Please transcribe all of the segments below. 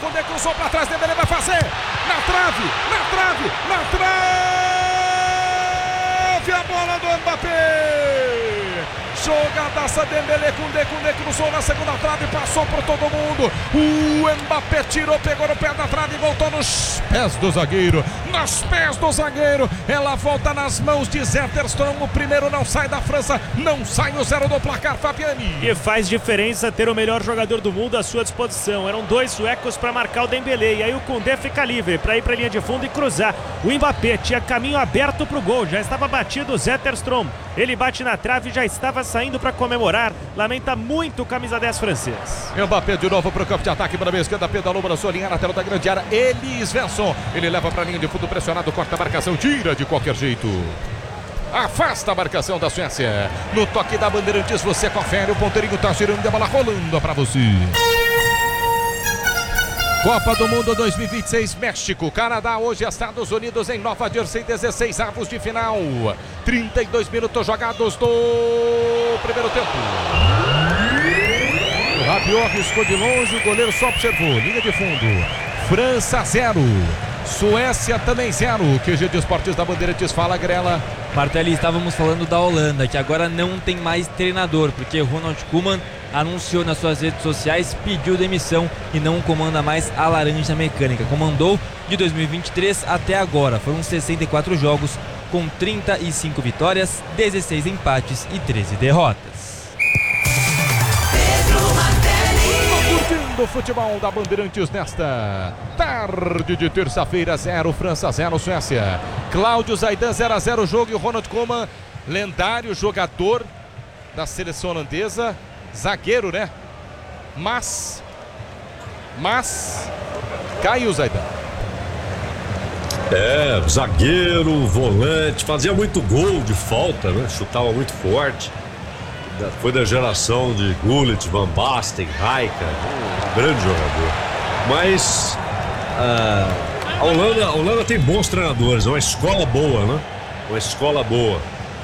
Koundé cruzou para trás, Dembélé vai fazer. Na trave. A bola do Mbappé. Jogadaça, Dembélé, Koundé cruzou na segunda trave, passou por todo mundo. O Mbappé tirou, pegou no pé da trave e voltou nos pés do zagueiro. Nos pés do zagueiro. Ela volta nas mãos de Zetterstrom. O primeiro não sai da França, não sai o 0 do placar, Fabiani. E faz diferença ter o melhor jogador do mundo à sua disposição. Eram dois suecos para marcar o Dembélé. E aí o Koundé fica livre para ir para a linha de fundo e cruzar. O Mbappé tinha caminho aberto para o gol. Já estava batido o Zetterstrom. Ele bate na trave e já estava saindo para comemorar. Lamenta muito o camisa 10 francês. Mbappé de novo para o campo de ataque, para a esquerda, pedalou para a sua linha lateral da grande área. Elis Svensson, ele leva para a linha de fundo pressionado, corta a marcação, tira de qualquer jeito. Afasta a marcação da Suécia. No toque da Bandeirantes você confere, o ponteirinho tá girando, a bola rolando para você. Copa do Mundo 2026, México, Canadá, hoje Estados Unidos em Nova Jersey, 16 avos de final. 32 minutos jogados do primeiro tempo. O Rabiot arriscou de longe, o goleiro só observou. Linha de fundo. França 0. Suécia também 0. QG de Esportes da Bandeirantes, fala Grela. Martelli, estávamos falando da Holanda, que agora não tem mais treinador, porque Ronald Koeman anunciou nas suas redes sociais, pediu demissão e não comanda mais a Laranja Mecânica. Comandou de 2023 até agora. Foram 64 jogos com 35 vitórias, 16 empates e 13 derrotas. Curtindo o futebol da Bandeirantes nesta tarde de terça-feira, 0 França, 0 Suécia. Cláudio Zaidan, 0-0 o jogo, e o Ronald Koeman, lendário jogador da seleção holandesa, zagueiro, né? Mas caiu, Zaidan. Zagueiro, volante, fazia muito gol de falta, né? Chutava muito forte. Foi da geração de Gullit, Van Basten, Rijkaard, grande jogador. Mas a Holanda tem bons treinadores, é uma escola boa, né? Uma escola boa.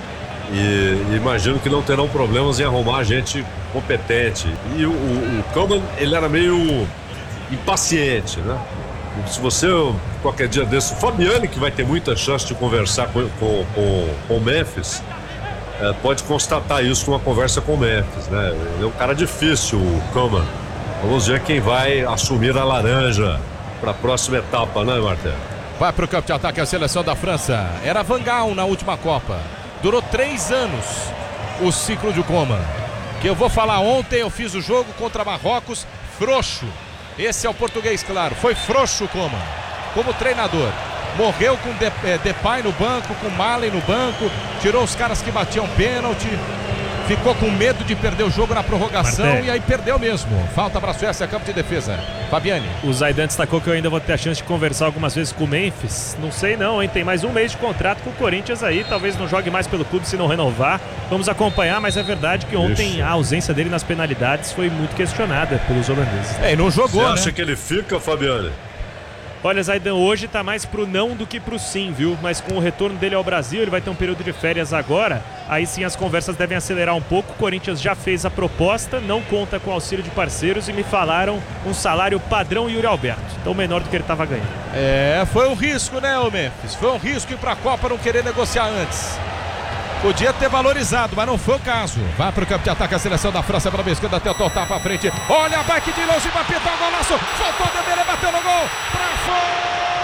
E imagino que não terão problemas em arrumar gente competente. E o Koeman, ele era meio impaciente, né? Se você, qualquer dia desse, o Fabiani, que vai ter muita chance de conversar com o Memphis, pode constatar isso numa conversa com o Memphis, né? Ele é um cara difícil, o Koeman. Vamos ver quem vai assumir a laranja para a próxima etapa, né, Martel? Vai para o campo de ataque a seleção da França. Era Van Gaal na última Copa. Durou 3 anos o ciclo de Koeman. Que eu vou falar, ontem eu fiz o jogo contra Marrocos, frouxo. Esse é o português, claro. Foi frouxo o Koeman como treinador. Morreu com Depay no banco, com Malen no banco, tirou os caras que batiam pênalti, ficou com medo de perder o jogo na prorrogação. E aí perdeu mesmo. Falta para a Suécia, campo de defesa. Fabiani. O Zaidan destacou que eu ainda vou ter a chance de conversar algumas vezes com o Memphis. Não sei não, hein? Tem mais um mês de contrato com o Corinthians aí. Talvez não jogue mais pelo clube se não renovar. Vamos acompanhar, mas é verdade que ontem a ausência dele nas penalidades foi muito questionada pelos holandeses. E não jogou, Você acha que ele fica, Fabiani? Olha, Zaidan, hoje tá mais pro não do que pro sim, viu? Mas com o retorno dele ao Brasil, ele vai ter um período de férias agora. Aí sim as conversas devem acelerar um pouco. O Corinthians já fez a proposta, não conta com auxílio de parceiros e me falaram um salário padrão Yuri Alberto. Então menor do que ele tava ganhando. Foi um risco, né, o Memphis? Foi um risco ir pra Copa não querer negociar antes. Podia ter valorizado, mas não foi o caso. Vai pro campo de ataque a seleção da França para a esquerda, até tocar pra frente. Olha a bike de longe, vai pintar o golaço. Soltou o Dembélé, bateu no gol. Pra fora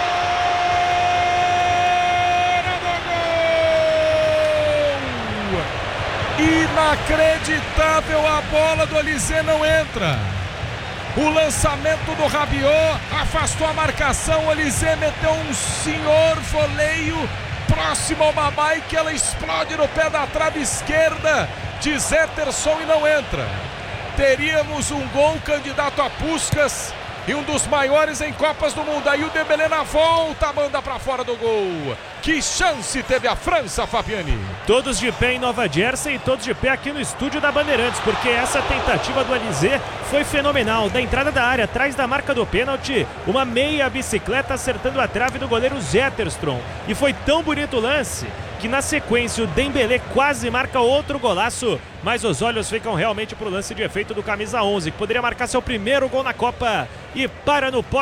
do gol. Inacreditável, a bola do Olysée não entra. O lançamento do Rabiot afastou a marcação. O Olysée meteu um senhor voleio próximo ao Mamai, que ela explode no pé da trave esquerda de Zetterstrom e não entra. Teríamos um gol candidato a Puskás e um dos maiores em Copas do Mundo. Aí o Dembélé na volta manda para fora do gol. Que chance teve a França, Fabiani? Todos de pé em Nova Jersey e todos de pé aqui no estúdio da Bandeirantes, porque essa tentativa do Olysée foi fenomenal. Da entrada da área, atrás da marca do pênalti, uma meia bicicleta acertando a trave do goleiro Zetterstrom. E foi tão bonito o lance que na sequência o Dembélé quase marca outro golaço, mas os olhos ficam realmente pro lance de efeito do camisa 11, que poderia marcar seu primeiro gol na Copa, e para no poste.